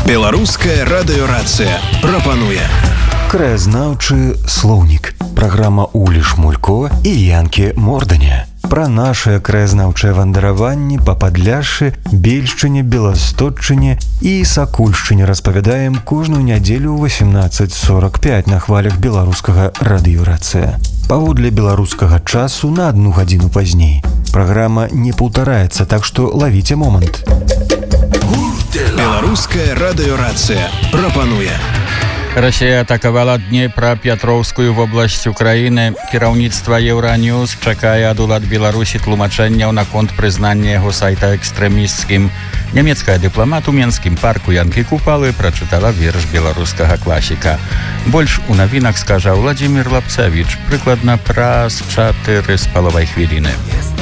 Беларуская радыёрацыя прапануе краязнаўчы слоўнік. Праграма Улі Шмулько і Янкі Морданя. Пра нашыя краязнаўчыя вандараванні па Падляшшы, Бельшчыне, Беластотчыне і Сакульшчыне распавядаем кожную нядзелю ў 18:45 на хвалях беларускага радыёрацыя. Паводле беларускага часу на 1 гадзіну пазней. Праграма не паўтараецца, так што лавіце момант. Беларуская радыёрацыя прапануе. Расія атакавала Днепра-Пятроўскую вобласць Украіны. Кіраўніцтва Еўраньюз чакае ад улад Беларусі тлумачэнняў наконт прызнання яго сайта экстрэмісцкім. Нямецкая дыпламат у Менскім парку Янкі Купалы прачытала верш беларускага класіка. Больш у навінах скажа Владзімір Лапцавіч прыкладна праз 4,5 хвіліны.